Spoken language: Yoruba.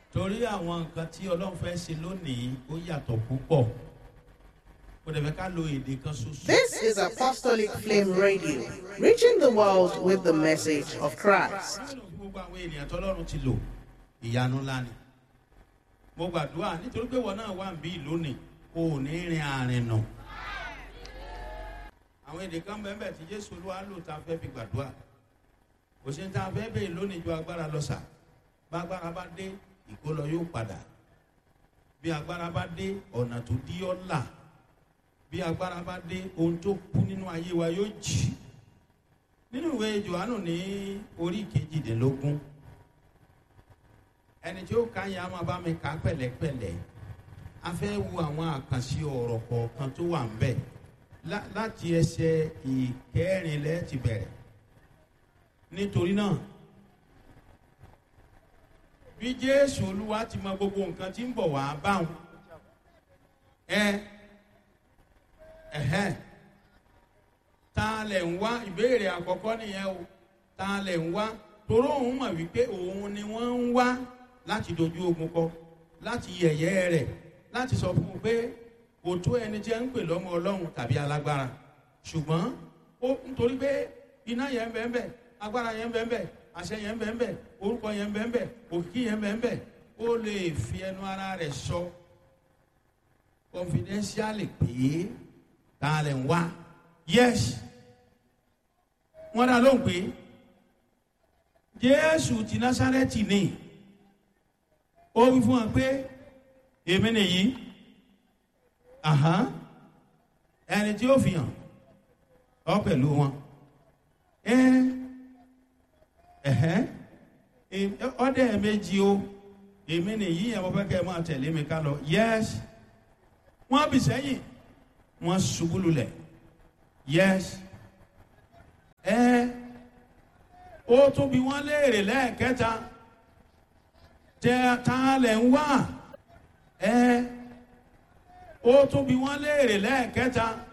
torí àwọn nǹkan tí ọlọ́run fẹ́ ṣe lónìí ó yàtọ̀ púpọ̀. Kò dẹ̀ fẹ́ ká lo èdè kan ṣoṣo. This is Apostolic Flame Radio, reaching the world with the message of Christ. Gbogbo àwọn ènìyàn tọ́lọ́run ti lò ìyanu ńlá ni. Mo gbàdúrà nítorí pé wọn náà wà níbí lónìí, o ò ní rin àárín nù. Àwọn èdè kan bẹ́ẹ̀ bẹ́ẹ̀ tí Jésù Olúwa lò tá a fẹ́ fi gbàdúrà. Kò sí ní tá a fẹ́ bẹ́ẹ̀ lónìí ju agbára lọ sà. Bá agbára bá dé, ìkólọ yóò padà. Bí agbára bá dé, ọ̀nà tó dí ọ́ là. Bí agbára bá dé, ohun tó kú nínú ayé wa yóò jì. Nínú ìwé Jòhánù ní orí 18, ẹni tí ó ka yẹn á máa bá mi kà pẹ̀lẹ́pẹ̀lẹ́. A fẹ́ wo àwọn àkànṣe ọ̀rọ̀ kọ̀ọ̀kan tó wà ńbẹ̀ láti ẹsẹ̀ ìkẹrìnlẹ́ ti bẹ̀rẹ̀. Nítorí náà, bí Jésù Olúwa ti mọ gbogbo nǹkan tí ń bọ̀ wá báwọn, ta lẹ̀ ń wá? Ìbéèrè àkọ́kọ́ nìyẹn o. Ta lẹ̀ ń wá? Toró òun mọ̀ wípé òun ni wọ́n ń wá láti dojú ogun kọ, láti yẹ̀yẹ́ rẹ̀, láti sọ fún un pé kò tó ẹni tí ẹ ń pè lọ́mọ Ọlọ́run tàbí alágbára. Ṣùgbọ́n nítorí pé iná yẹn ń bẹ ń bẹ, agbára yẹn ń bẹ ń bẹ, àṣẹ yẹn ń bẹ ń bẹ, orúkọ yẹn ń bẹ ń bẹ, òkìkí yẹn ń bẹ ń bẹ, ó lè fi ẹnu ara rẹ̀ sọ confidentially pé ta lẹ̀ ń wá. Yes, wọ́n dá lóhùn pé Jésù ti Násárẹ́tì ni. Ó wí fún wọn pé èmi nìyí, ẹni tí ó fi hàn ọ pẹ̀lú wọn. Ọdẹ méjì o, èmi nìyí yẹn mo fẹ́ kẹ́ ẹ máa tẹ̀lé mi ká lọ. Yes, wọ́n bì sẹ́yìn, wọ́n ṣubú lulẹ̀. Yes, ó tún bi wọ́n léèrè lẹ́ẹ̀kẹta, ta lẹ̀ ń wá? Ó tún bi wọ́n léèrè lẹ́ẹ̀kẹta,